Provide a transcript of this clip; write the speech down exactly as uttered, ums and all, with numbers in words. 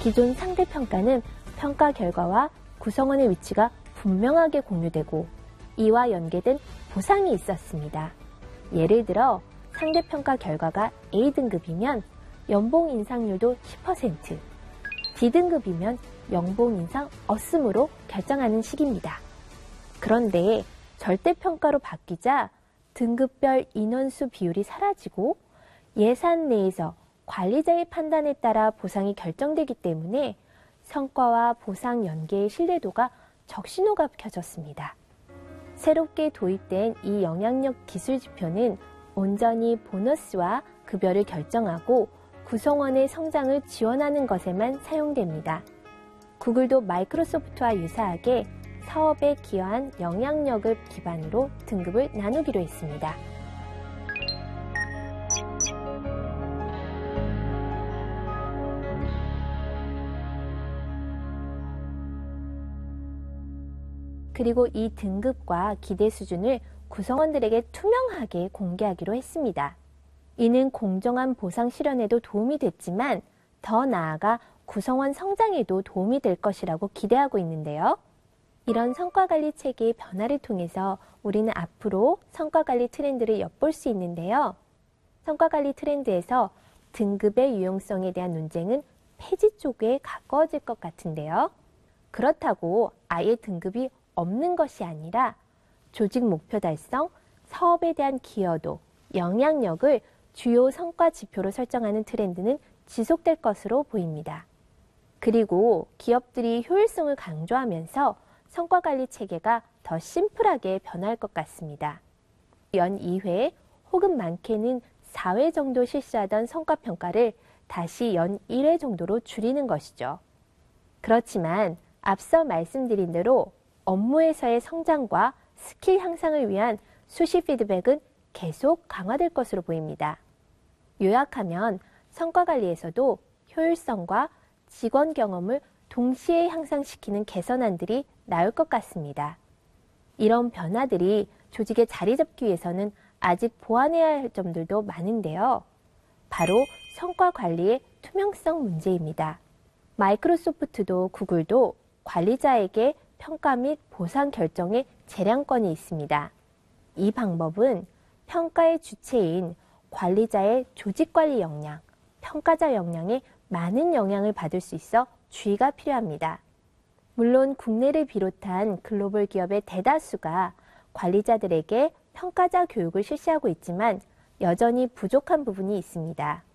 기존 상대평가는 평가 결과와 구성원의 위치가 분명하게 공유되고 이와 연계된 보상이 있었습니다. 예를 들어 상대평가 결과가 에이 등급이면 연봉 인상률도 십 퍼센트, 디 등급이면 연봉 인상 없음으로 결정하는 식입니다. 그런데 절대평가로 바뀌자 등급별 인원수 비율이 사라지고 예산 내에서 관리자의 판단에 따라 보상이 결정되기 때문에 성과와 보상 연계의 신뢰도가 적신호가 켜졌습니다. 새롭게 도입된 이 영향력 기술 지표는 온전히 보너스와 급여를 결정하고 구성원의 성장을 지원하는 것에만 사용됩니다. 구글도 마이크로소프트와 유사하게 사업에 기여한 영향력을 기반으로 등급을 나누기로 했습니다. 그리고 이 등급과 기대 수준을 구성원들에게 투명하게 공개하기로 했습니다. 이는 공정한 보상 실현에도 도움이 됐지만 더 나아가 구성원 성장에도 도움이 될 것이라고 기대하고 있는데요. 이런 성과관리 체계의 변화를 통해서 우리는 앞으로 성과관리 트렌드를 엿볼 수 있는데요. 성과관리 트렌드에서 등급의 유용성에 대한 논쟁은 폐지 쪽에 가까워질 것 같은데요. 그렇다고 아예 등급이 없는 것이 아니라 조직 목표 달성, 사업에 대한 기여도, 영향력을 주요 성과 지표로 설정하는 트렌드는 지속될 것으로 보입니다. 그리고 기업들이 효율성을 강조하면서 성과관리 체계가 더 심플하게 변할 것 같습니다. 연 이 회 혹은 많게는 사 회 정도 실시하던 성과평가를 다시 연 일 회 정도로 줄이는 것이죠. 그렇지만 앞서 말씀드린 대로 업무에서의 성장과 스킬 향상을 위한 수시 피드백은 계속 강화될 것으로 보입니다. 요약하면 성과관리에서도 효율성과 직원 경험을 동시에 향상시키는 개선안들이 나올 것 같습니다. 이런 변화들이 조직에 자리 잡기 위해서는 아직 보완해야 할 점들도 많은데요. 바로 성과관리의 투명성 문제입니다. 마이크로소프트도 구글도 관리자에게 평가 및 보상 결정의 재량권이 있습니다. 이 방법은 평가의 주체인 관리자의 조직관리 역량, 평가자 역량에 많은 영향을 받을 수 있어 주의가 필요합니다. 물론 국내를 비롯한 글로벌 기업의 대다수가 관리자들에게 평가자 교육을 실시하고 있지만 여전히 부족한 부분이 있습니다.